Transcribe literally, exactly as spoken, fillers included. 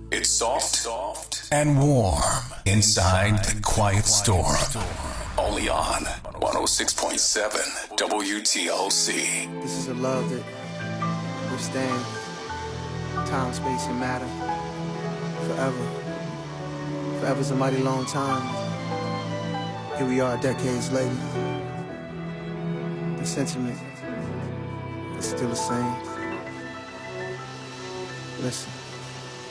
It's soft, soft and warm inside the quiet storm. Only on one oh six point seven W T L C. This is a love that withstand time, space, and matter forever. Forever's a mighty long time. Here we are decades later. The sentiment is still the same. Listen.